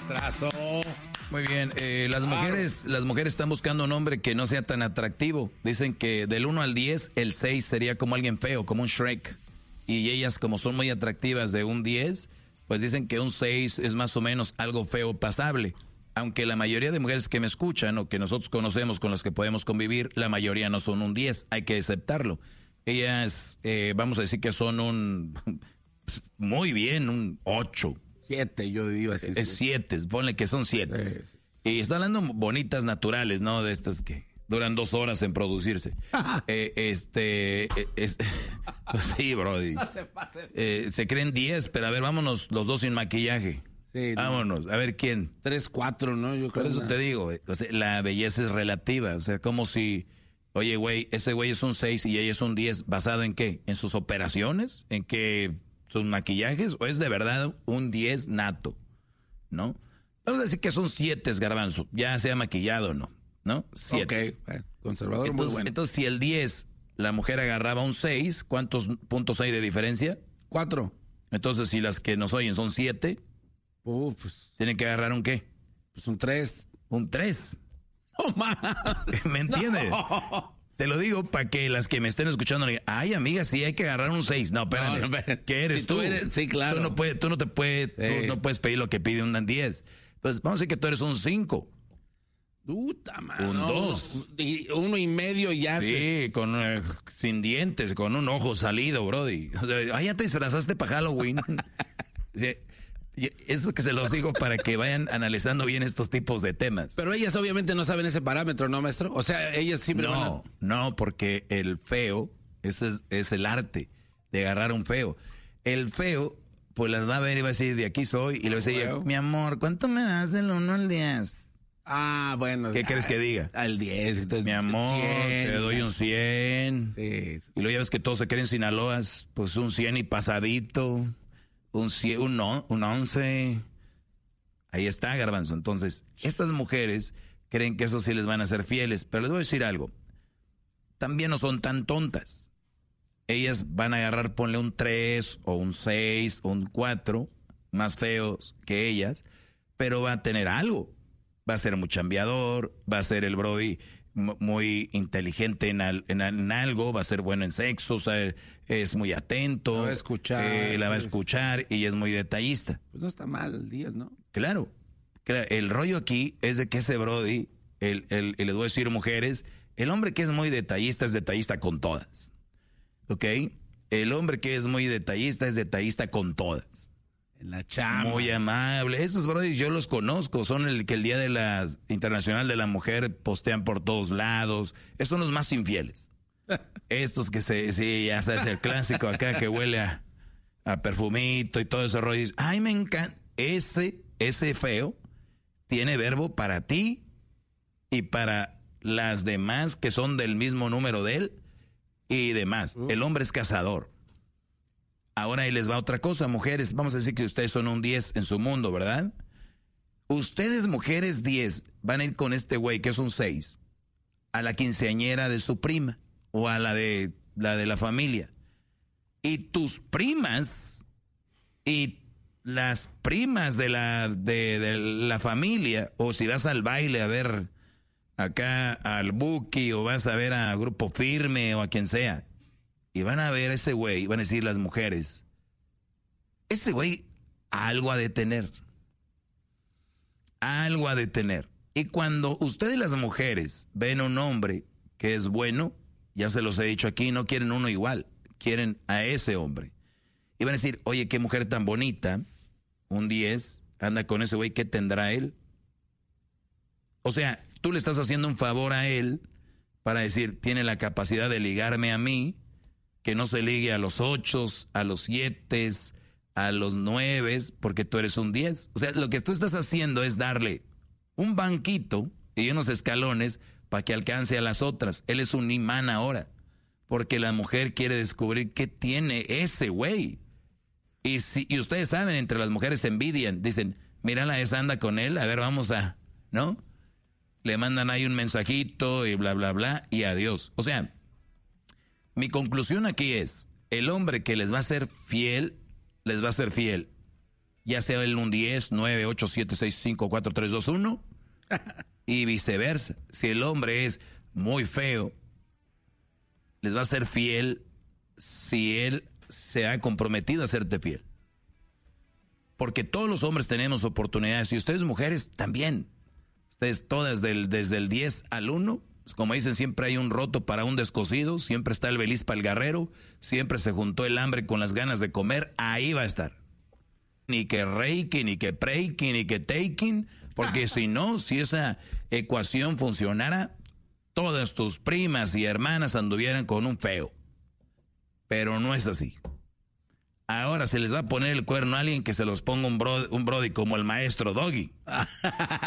maestrazo. Muy bien, las mujeres están buscando un hombre que no sea tan atractivo. Dicen que del 1 al 10, el 6 sería como alguien feo, como un Shrek. Y ellas, como son muy atractivas de un 10, pues dicen que un 6 es más o menos algo feo pasable. Aunque la mayoría de mujeres que me escuchan o que nosotros conocemos con las que podemos convivir, la mayoría no son un 10, hay que aceptarlo. Ellas, vamos a decir que son muy bien, un 8. 7, yo digo así. Es 7, ponle que son 7. Sí. Y está hablando bonitas naturales, ¿no? De estas que duran 2 horas en producirse. Pues sí, brody. Se creen 10, pero a ver, vámonos los dos sin maquillaje. Sí, vámonos, a ver quién. 3, 4, ¿no? Yo creo. Por eso te digo, o sea, la belleza es relativa. O sea, como si, oye, güey, ese güey es un 6 y ella es un 10. ¿Basado en qué? ¿En sus operaciones? ¿En qué? ¿Sus maquillajes? ¿O es de verdad un 10 nato? ¿No? Vamos a decir que son 7, Garbanzo. Ya sea maquillado o no. ¿No? 7. Ok, conservador, entonces, muy bueno. Entonces, si el 10, la mujer agarraba un 6, ¿cuántos puntos hay de diferencia? 4. Entonces, si las que nos oyen son 7, pues... ¿tienen que agarrar un qué? Pues un 3. Un 3. ¡Oh, man! ¿Me entiendes? No. Te lo digo para que las que me estén escuchando digan, ay, amiga, sí hay que agarrar un 6. No, espérame. No, ¿qué eres tú? Sí, claro. Tú no puedes pedir lo que pide un 10. Pues vamos a decir que tú eres un 5. Puta, man. Un 2. 1.5 ya. Sí, sin dientes, con un ojo salido, brody. O sea, ay, ya te disfrazaste para Halloween. Eso que se los digo para que vayan analizando bien estos tipos de temas. Pero ellas obviamente no saben ese parámetro, ¿no, maestro? O sea, ellas siempre No, porque el feo, ese es el arte de agarrar un feo. El feo, pues las va a ver y va a decir, de aquí soy. Y le va a decir, mi amor, ¿cuánto me das del 1 al 10? Ah, bueno. ¿Qué crees que diga? Al 10. Entonces, mi amor, 100, te doy un 100. Sí. Y luego ya ves que todos se creen Sinaloas, pues un 100 y pasadito. Un 100, un 11. Ahí está, Garbanzo. Entonces, estas mujeres creen que eso sí les van a ser fieles. Pero les voy a decir algo. También no son tan tontas. Ellas van a agarrar, ponle un 3 o un 6 o un 4, más feos que ellas, pero va a tener algo. Va a ser muy chambeador, va a ser el brody muy inteligente en algo, va a ser bueno en sexo, o sea, es muy atento. La va a escuchar. La va a escuchar y es muy detallista. Pues no está mal el día, ¿no? Claro. El rollo aquí es de que ese brody, les voy a decir mujeres, el hombre que es muy detallista es detallista con todas. ¿Ok? El hombre que es muy detallista es detallista con todas. En la chamba. Muy amable. Esos brodis yo los conozco. Son el que el Día de la Internacional de la Mujer postean por todos lados. Esos son los más infieles. Estos que sí, ya sabes, el clásico acá que huele a perfumito y todo ese rollo. Ay, me encanta. Ese feo tiene verbo para ti y para las demás que son del mismo número de él y demás. El hombre es cazador. Ahora ahí les va otra cosa, mujeres. Vamos a decir que ustedes son un 10 en su mundo, ¿verdad? Ustedes, mujeres 10, van a ir con este güey que es un 6 a la quinceañera de su prima o a la de la familia. Y tus primas y las primas de la familia, o si vas al baile a ver acá al Buki o vas a ver a Grupo Firme o a quien sea, y van a ver a ese güey, van a decir las mujeres, ese güey algo ha de tener. Algo ha de tener. Y cuando ustedes las mujeres ven a un hombre que es bueno, ya se los he dicho aquí, no quieren uno igual, quieren a ese hombre. Y van a decir, oye, qué mujer tan bonita, un 10, anda con ese güey, ¿qué tendrá él? O sea, tú le estás haciendo un favor a él para decir, tiene la capacidad de ligarme a mí, que no se ligue a los 8, a los 7, a los 9, porque tú eres un 10. O sea, lo que tú estás haciendo es darle un banquito y unos escalones para que alcance a las otras. Él es un imán ahora, porque la mujer quiere descubrir qué tiene ese güey. Y ustedes saben, entre las mujeres se envidian, dicen, mírala, esa anda con él, a ver, vamos a, ¿no? Le mandan ahí un mensajito y bla, bla, bla, y adiós. O sea, mi conclusión aquí es, el hombre que les va a ser fiel, les va a ser fiel. ya sea él un 10, 9, 8, 7, 6, 5, 4, 3, 2, 1, y viceversa. Si el hombre es muy feo, les va a ser fiel si él se ha comprometido a serte fiel. Porque todos los hombres tenemos oportunidades, y ustedes mujeres también. Ustedes todas, desde el 10 al 1, como dicen, siempre hay un roto para un descosido, siempre está el beliz para el guerrero, siempre se juntó el hambre con las ganas de comer, ahí va a estar. Ni que reiki, ni que preiki, ni que taking, porque si no, si esa ecuación funcionara, todas tus primas y hermanas anduvieran con un feo. Pero no es así. Ahora se les va a poner el cuerno a alguien que se los ponga un brody como el maestro Doggy.